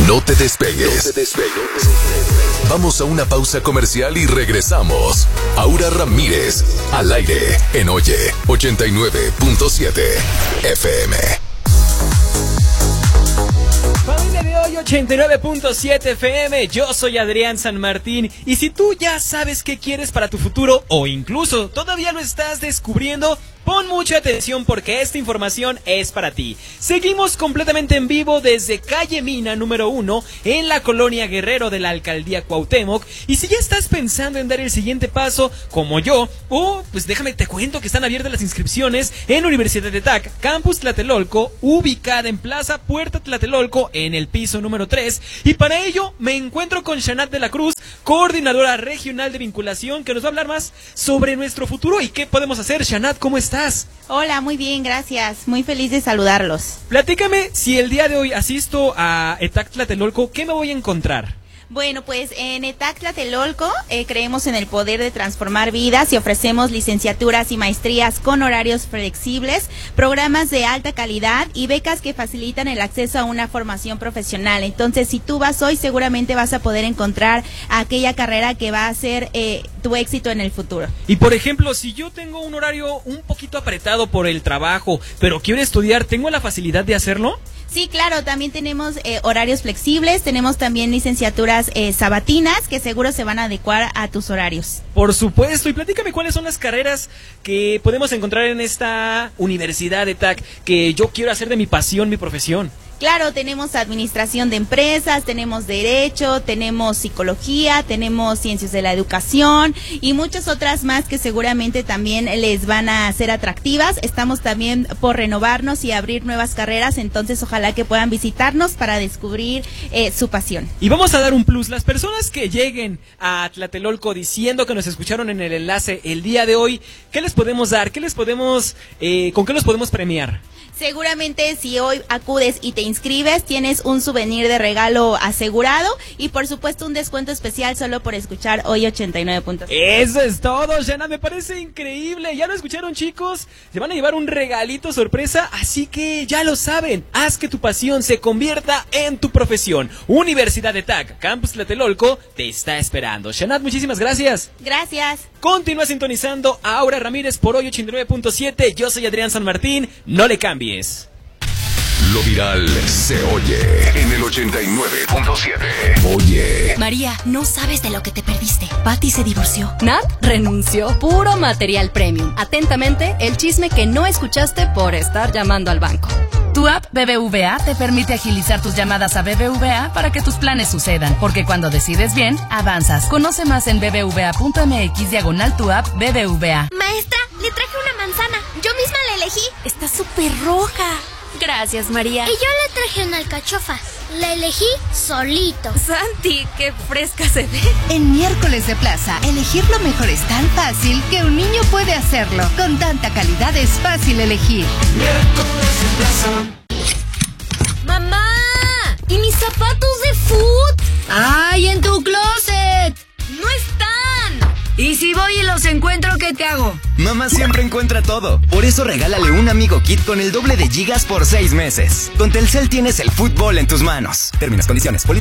No te despegues. Vamos a una pausa comercial y regresamos. Aura Ramírez, al aire, en Oye 89.7 FM. Familia de Hoy 89.7 FM, yo soy Adrián San Martín. Y si tú ya sabes qué quieres para tu futuro, o incluso todavía lo estás descubriendo, pon mucha atención porque esta información es para ti. Seguimos completamente en vivo desde calle Mina número 1 en la colonia Guerrero de la alcaldía Cuauhtémoc. Y si ya estás pensando en dar el siguiente paso, como yo, pues déjame te cuento que están abiertas las inscripciones en Universidad de TAC, Campus Tlatelolco, ubicada en Plaza Puerta Tlatelolco en el piso número 3. Y para ello me encuentro con Shanat de la Cruz, coordinadora regional de vinculación, que nos va a hablar más sobre nuestro futuro y qué podemos hacer. Shanat, ¿cómo estás? Hola, muy bien, gracias. Muy feliz de saludarlos. Platícame, si el día de hoy asisto a ETAC Tlatelolco, ¿qué me voy a encontrar? Bueno, pues en ETAC Tlatelolco creemos en el poder de transformar vidas y ofrecemos licenciaturas y maestrías con horarios flexibles, programas de alta calidad y becas que facilitan el acceso a una formación profesional. Entonces, si tú vas hoy, seguramente vas a poder encontrar aquella carrera que va a ser tu éxito en el futuro. Y por ejemplo, si yo tengo un horario un poquito apretado por el trabajo, pero quiero estudiar, ¿tengo la facilidad de hacerlo? Sí, claro, también tenemos horarios flexibles, tenemos también licenciaturas sabatinas que seguro se van a adecuar a tus horarios. Por supuesto, y platícame cuáles son las carreras que podemos encontrar en esta universidad de TAC que yo quiero hacer de mi pasión, mi profesión. Claro, tenemos administración de empresas, tenemos derecho, tenemos psicología, tenemos ciencias de la educación y muchas otras más que seguramente también les van a ser atractivas. Estamos también por renovarnos y abrir nuevas carreras, entonces ojalá que puedan visitarnos para descubrir su pasión. Y vamos a dar un plus. Las personas que lleguen a Tlatelolco diciendo que nos escucharon en el enlace el día de hoy, ¿qué les podemos dar? ¿Qué les podemos, con qué los podemos premiar? Seguramente si hoy acudes y te inscribes, tienes un souvenir de regalo asegurado y por supuesto un descuento especial solo por escuchar Hoy 89.7. Eso es todo, Shana, me parece increíble. Ya lo escucharon, chicos, se van a llevar un regalito sorpresa, así que ya lo saben, haz que tu pasión se convierta en tu profesión. Universidad de TAC, Campus Tlatelolco, te está esperando. Shanat, muchísimas gracias. Gracias. Continúa sintonizando a Aura Ramírez por Hoy 89.7. Yo soy Adrián San Martín, no le cambies. Lo viral se oye en el 89.7. Oye. María, no sabes de lo que te perdiste. Patty se divorció. Nat renunció. Puro material premium. Atentamente, el chisme que no escuchaste por estar llamando al banco. Tu app BBVA te permite agilizar tus llamadas a BBVA para que tus planes sucedan, porque cuando decides bien, avanzas. Conoce más en bbva.mx/tu app BBVA. Maestra, le traje una manzana. Yo misma la elegí. Está súper roja. Gracias, María. Y yo le traje una alcachofa. La elegí solito. Santi, qué fresca se ve. En Miércoles de Plaza, elegir lo mejor es tan fácil que un niño puede hacerlo. Con tanta calidad es fácil elegir. Miércoles de Plaza. ¡Mamá! ¿Y mis zapatos de foot? ¡Ay, en tu closet! ¡No están! ¿Y si voy y los encuentro, qué te hago? Mamá siempre encuentra todo. Por eso regálale un Amigo Kit con el doble de gigas por 6 meses. Con Telcel tienes el fútbol en tus manos. Términos, condiciones,